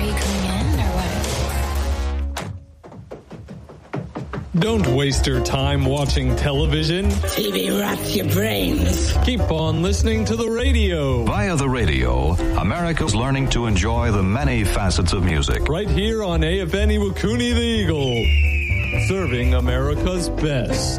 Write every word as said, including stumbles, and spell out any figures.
Are you coming in or what? Don't waste your time watching television. T V rots your brains. Keep on listening to the radio. Via the radio, America's learning to enjoy the many facets of music. Right here on A F N Iwakuni the Eagle. Serving America's best.